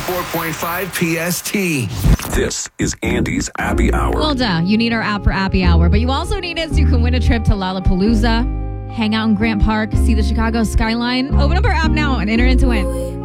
94.5 PST. This is Andy's Appy Hour. Well, duh. You need our app for Appy Hour, but you also need it so you can win a trip to Lollapalooza, hang out in Grant Park, see the Chicago skyline. Open up our app now and enter in to win.